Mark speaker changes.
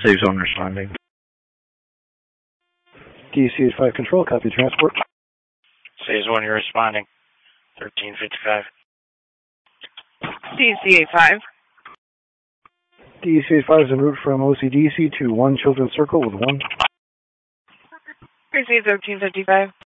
Speaker 1: Safe zone responding.
Speaker 2: DC-5 control, copy transport.
Speaker 1: Phase 1, you're responding. 1355.
Speaker 3: DC-5.
Speaker 2: DC-5 is en route from OCDC to 1 Children's Circle with 1.
Speaker 3: Receive 1355.